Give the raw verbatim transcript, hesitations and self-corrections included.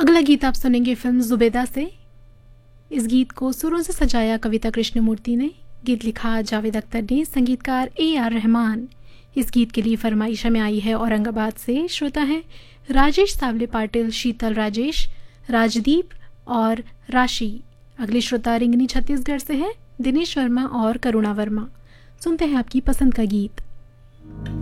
अगला गीत आप सुनेंगे फिल्म जुबेदा से। इस गीत को सुरों से सजाया कविता कृष्णमूर्ति ने, गीत लिखा जावेद अख्तर ने, संगीतकार ए आर रहमान। इस गीत के लिए फरमाइश में आई है औरंगाबाद से। श्रोता हैं राजेश सावले पाटिल, शीतल राजेश, राजदीप और राशि। अगले श्रोता रिंगनी छत्तीसगढ़ से हैं दिनेश वर्मा और करुणा वर्मा। सुनते हैं आपकी पसंद का गीत।